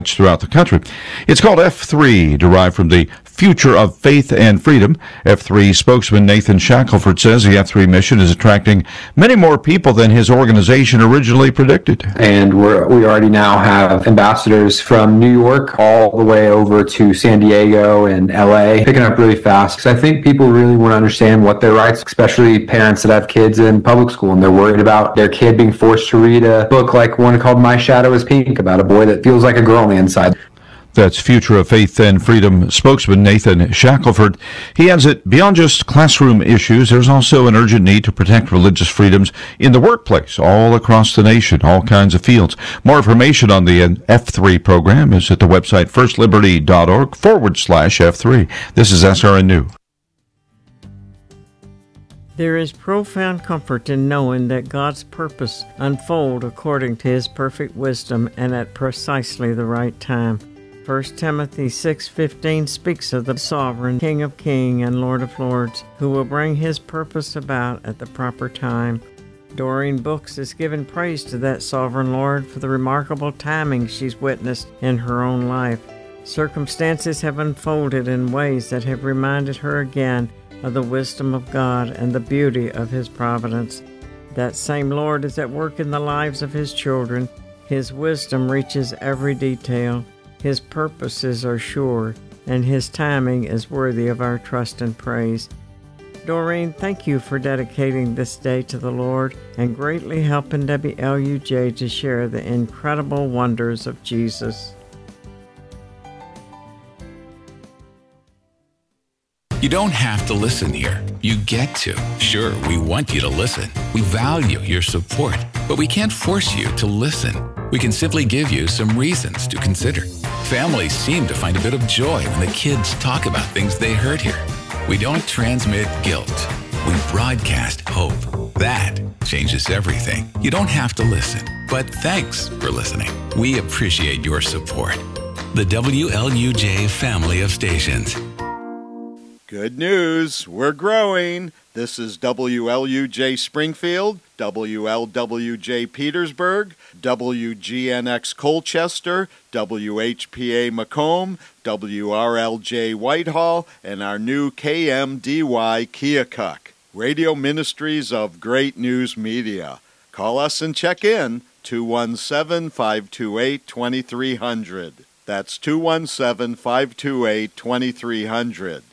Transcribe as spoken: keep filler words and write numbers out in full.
throughout the country. It's called F three, derived from the future of faith and freedom. F three spokesman Nathan Shackelford says the F three mission is attracting many more people than his organization originally predicted. And we're, we already now have ambassadors from New York all the way over to San Diego and L A, picking up really fast. Because I think people really want to understand what their rights, especially parents that have kids in public school, and they're worried about their kid being forced to read a book like one called My Shadow is Pink, about a boy that feels like a girl on the inside. That's Future of Faith and Freedom spokesman Nathan Shackelford. He adds that beyond just classroom issues, there's also an urgent need to protect religious freedoms in the workplace all across the nation, all kinds of fields. More information on the F three program is at the website firstliberty.org forward slash F3. This is S R N New. There is profound comfort in knowing that God's purpose unfolds according to His perfect wisdom and at precisely the right time. First Timothy six fifteen speaks of the sovereign King of Kings and Lord of Lords, who will bring His purpose about at the proper time. Doreen Books has given praise to that sovereign Lord for the remarkable timing she's witnessed in her own life. Circumstances have unfolded in ways that have reminded her again of the wisdom of God and the beauty of His providence. That same Lord is at work in the lives of His children. His wisdom reaches every detail. His purposes are sure, and His timing is worthy of our trust and praise. Doreen, thank you for dedicating this day to the Lord and greatly helping W L U J to share the incredible wonders of Jesus. You don't have to listen here. You get to. Sure, we want you to listen. We value your support, but we can't force you to listen. We can simply give you some reasons to consider. Families seem to find a bit of joy when the kids talk about things they heard here. We don't transmit guilt. We broadcast hope. That changes everything. You don't have to listen, but thanks for listening. We appreciate your support. The W L U J family of stations. Good news, we're growing. This is W L U J Springfield, W L W J Petersburg, W G N X Colchester, W H P A Macomb, W R L J Whitehall, and our new K M D Y Keokuk. Radio Ministries of Great News Media. Call us and check in, two one seven, five two eight, two three zero zero. That's two one seven, five two eight, two three zero zero.